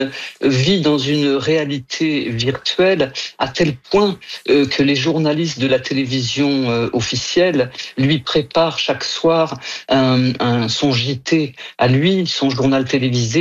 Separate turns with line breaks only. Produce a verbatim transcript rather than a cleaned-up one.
vit dans une réalité virtuelle à tel point euh, que les journalistes de la télévision euh, officielle lui préparent chaque soir un, un- son J T à lui, son journal télévisé.